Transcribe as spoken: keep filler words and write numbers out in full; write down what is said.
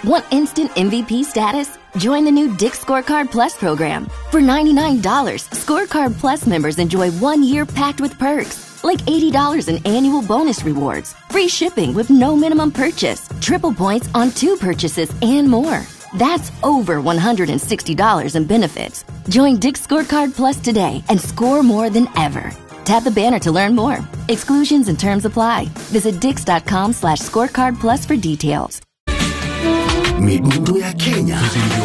Want instant M V P status? Join the new Dick's Scorecard Plus program. For ninety-nine dollars, Scorecard Plus members enjoy one year packed with perks, like eighty dollars in annual bonus rewards, free shipping with no minimum purchase, triple points on two purchases, and more. That's over one hundred sixty dollars in benefits. Join Dick's Scorecard Plus today and score more than ever. Tap the banner to learn more. Exclusions and terms apply. Visit dix.com slash scorecard plus for details. Midundo ya Kenya.